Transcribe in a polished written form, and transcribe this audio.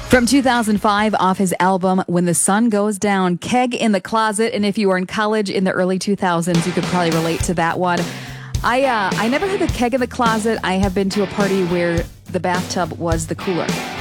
From 2005, off his album When the Sun Goes Down, Keg in the Closet. And if you were in college in the early 2000s, you could probably relate to that one. I never heard the Keg in the Closet. I have been to a party where the bathtub was the cooler.